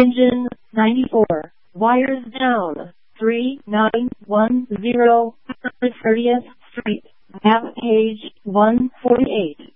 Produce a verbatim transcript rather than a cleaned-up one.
Engine ninety-four. Wires down. three nine one zero thirtieth Street. Map page one forty-eight.